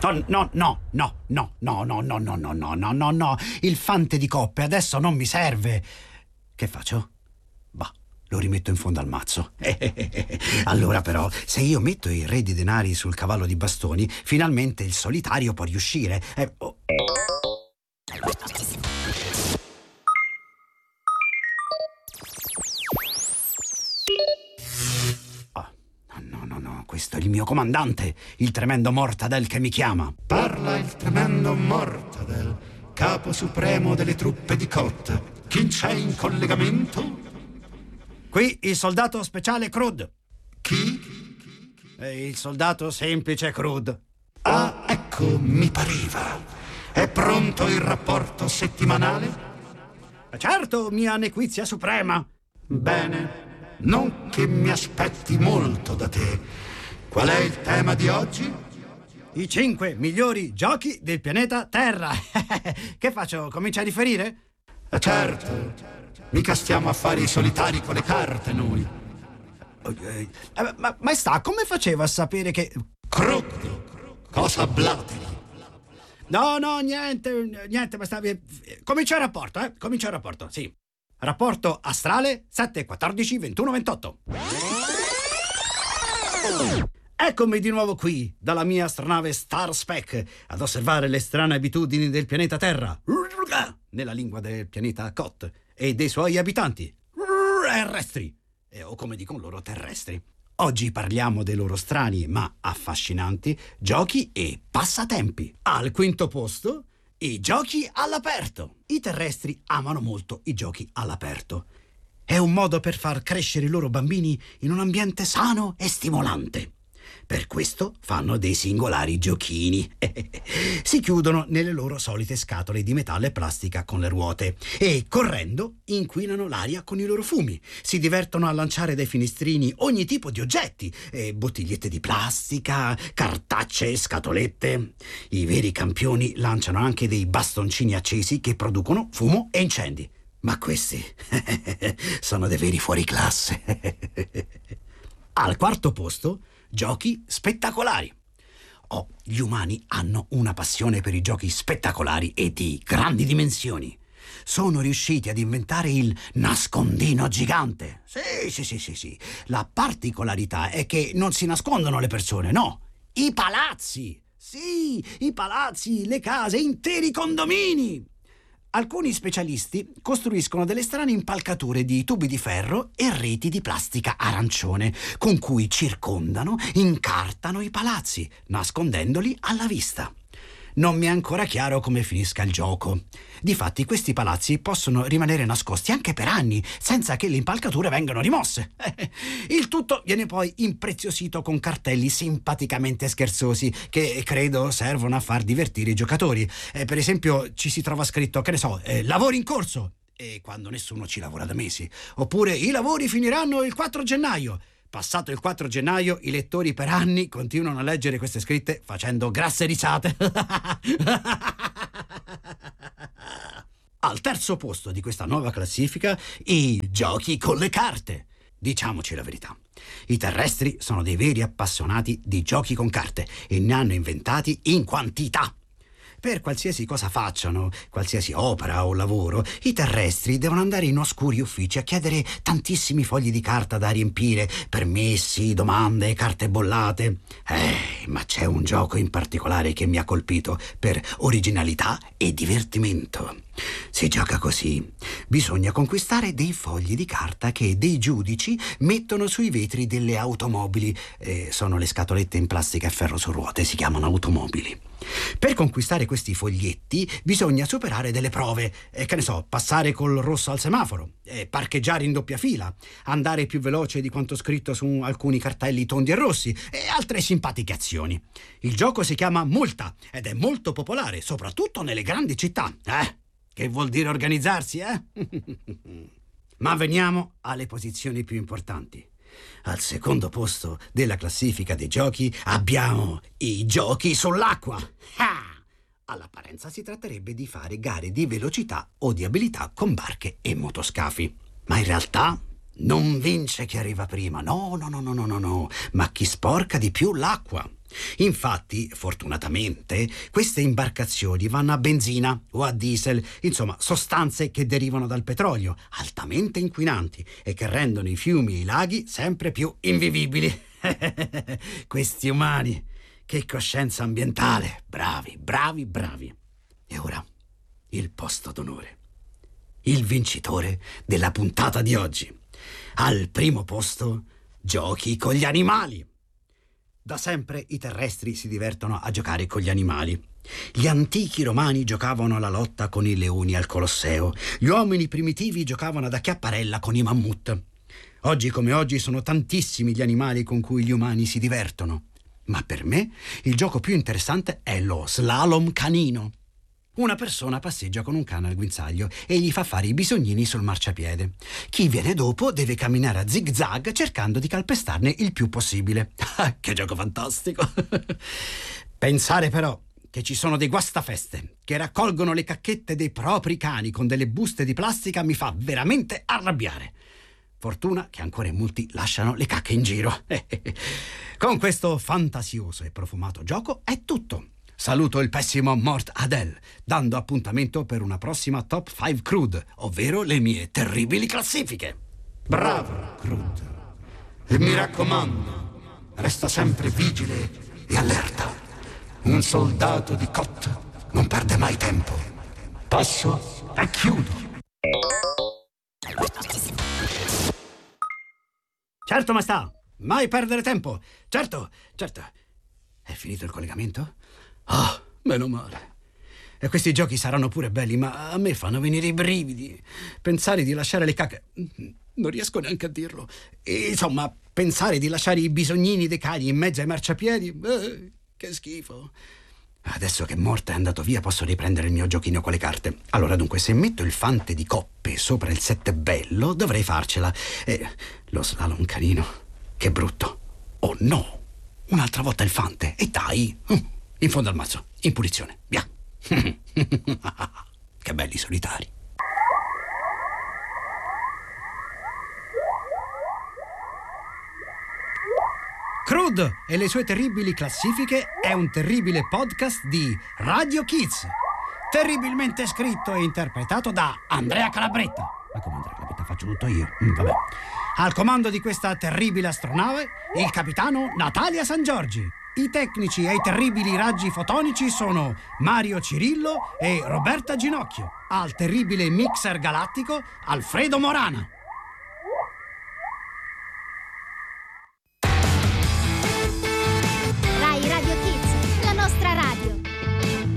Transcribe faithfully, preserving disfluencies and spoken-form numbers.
No, no, no, no, no, no, no, no, no, no, no, no, no, no. Il fante di coppe adesso non mi serve. Che faccio? Bah, lo rimetto in fondo al mazzo. Allora però, se io metto i re di denari sul cavallo di bastoni, finalmente il solitario può riuscire. Eh, oh. No, no, no, questo è il mio comandante, il tremendo Mortadel che mi chiama. Parla il tremendo Mortadel, capo supremo delle truppe di Cotte. Chi c'è in collegamento? Qui il soldato speciale Crude. Chi? E il soldato semplice Crude. Ah, ecco, mi pareva. È pronto il rapporto settimanale? Certo, mia nequizia suprema. Bene. Non che mi aspetti molto da te. Qual è il tema di oggi? I cinque migliori giochi del pianeta Terra. Che faccio? Comincia a riferire? Eh, certo. Mica stiamo a fare i solitari con le carte noi. Eh, ma maestà, come faceva a sapere che... Crudo. Cosa blateri? No, no, niente, niente, maestà. Comincia il rapporto, eh? Comincia il rapporto, sì. Rapporto astrale sette, quattordici, ventuno, ventotto. Eccomi di nuovo qui, dalla mia astronave Star Spec, ad osservare le strane abitudini del pianeta Terra, nella lingua del pianeta Cot, e dei suoi abitanti, terrestri, o come dicono loro, terrestri. Oggi parliamo dei loro strani ma affascinanti giochi e passatempi. Al quinto posto... i giochi all'aperto. I terrestri amano molto i giochi all'aperto. È un modo per far crescere i loro bambini in un ambiente sano e stimolante. Per questo fanno dei singolari giochini. Si chiudono nelle loro solite scatole di metallo e plastica con le ruote e, correndo, inquinano l'aria con i loro fumi. Si divertono a lanciare dai finestrini ogni tipo di oggetti, eh, bottigliette di plastica, cartacce, scatolette. I veri campioni lanciano anche dei bastoncini accesi che producono fumo e incendi. Ma questi sono dei veri fuoriclasse. Al quarto posto, giochi spettacolari. Oh, gli umani hanno una passione per i giochi spettacolari e di grandi dimensioni. Sono riusciti ad inventare il nascondino gigante. Sì, sì, sì, sì, sì. La particolarità è che non si nascondono le persone, no. I palazzi. Sì, i palazzi, le case, interi condomini. Alcuni specialisti costruiscono delle strane impalcature di tubi di ferro e reti di plastica arancione, con cui circondano, incartano i palazzi, nascondendoli alla vista. Non mi è ancora chiaro come finisca il gioco. Difatti, questi palazzi possono rimanere nascosti anche per anni, senza che le impalcature vengano rimosse. Il tutto viene poi impreziosito con cartelli simpaticamente scherzosi, che credo servono a far divertire i giocatori. Eh, per esempio, ci si trova scritto, che ne so, eh, lavori in corso, e quando nessuno ci lavora da mesi. Oppure, i lavori finiranno il quattro gennaio. Passato il quattro gennaio, i lettori per anni continuano a leggere queste scritte facendo grasse risate. Al terzo posto di questa nuova classifica, i giochi con le carte. Diciamoci la verità. I terrestri sono dei veri appassionati di giochi con carte e ne hanno inventati in quantità. Per qualsiasi cosa facciano, qualsiasi opera o lavoro, i terrestri devono andare in oscuri uffici a chiedere tantissimi fogli di carta da riempire, permessi, domande, carte bollate. Eh, ma c'è un gioco in particolare che mi ha colpito per originalità e divertimento. Si gioca così. Bisogna conquistare dei fogli di carta che dei giudici mettono sui vetri delle automobili. Eh, sono le scatolette in plastica e ferro su ruote, si chiamano automobili. Per conquistare questi foglietti bisogna superare delle prove, eh, che ne so, passare col rosso al semaforo, eh, parcheggiare in doppia fila, andare più veloce di quanto scritto su alcuni cartelli tondi e rossi e altre simpatiche azioni. Il gioco si chiama Multa ed è molto popolare, soprattutto nelle grandi città. Eh? Che vuol dire organizzarsi, eh? Ma veniamo alle posizioni più importanti. Al secondo posto della classifica dei giochi abbiamo i giochi sull'acqua. Ah! All'apparenza si tratterebbe di fare gare di velocità o di abilità con barche e motoscafi. Ma in realtà non vince chi arriva prima, no, no, no, no, no, no, no, ma chi sporca di più l'acqua. Infatti, fortunatamente, queste imbarcazioni vanno a benzina o a diesel, insomma, sostanze che derivano dal petrolio, altamente inquinanti e che rendono i fiumi e i laghi sempre più invivibili. Questi umani, che coscienza ambientale! Bravi, bravi, bravi. E ora, il posto d'onore. Il vincitore della puntata di oggi. Al primo posto, giochi con gli animali. Da sempre i terrestri si divertono a giocare con gli animali. Gli antichi romani giocavano alla lotta con i leoni al Colosseo. Gli uomini primitivi giocavano ad acchiapparella con i mammut. Oggi come oggi sono tantissimi gli animali con cui gli umani si divertono. Ma per me il gioco più interessante è lo slalom canino. Una persona passeggia con un cane al guinzaglio e gli fa fare i bisognini sul marciapiede. Chi viene dopo deve camminare a zig-zag cercando di calpestarne il più possibile. Che gioco fantastico! Pensare però che ci sono dei guastafeste che raccolgono le cacchette dei propri cani con delle buste di plastica mi fa veramente arrabbiare. Fortuna che ancora in molti lasciano le cacche in giro. Con questo fantasioso e profumato gioco è tutto. Saluto il pessimo Mort Adel, dando appuntamento per una prossima Top cinque Crude, ovvero le mie terribili classifiche. Bravo, Crude. E mi raccomando, resta sempre vigile e allerta. Un soldato di Cott non perde mai tempo. Passo e chiudo. Certo, maestà, mai perdere tempo. Certo, certo. È finito il collegamento? Ah, oh, meno male. E questi giochi saranno pure belli, ma a me fanno venire i brividi. Pensare di lasciare le cacche... Non riesco neanche a dirlo. E, insomma, pensare di lasciare i bisognini dei cani in mezzo ai marciapiedi... Eh, che schifo. Adesso che Morta è andato via posso riprendere il mio giochino con le carte. Allora, dunque, se metto il fante di coppe sopra il sette bello, dovrei farcela. E lo slalom canino. Che brutto. Oh no! Un'altra volta il fante. E dai! In fondo al mazzo, in punizione, via. Che belli solitari. Crude e le sue terribili classifiche è un terribile podcast di Radio Kids, terribilmente scritto e interpretato da Andrea Calabretta. Ma come Andrea Calabretta faccio tutto io? Mm, vabbè. Al comando di questa terribile astronave, il capitano Natalia San Giorgi. I tecnici e i terribili raggi fotonici sono Mario Cirillo e Roberta Ginocchio. Al terribile mixer galattico, Alfredo Morana.